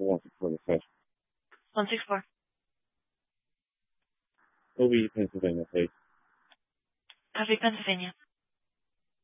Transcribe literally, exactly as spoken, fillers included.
one six four the first. one six four. O B, Pennsylvania, please. Copy, Pennsylvania.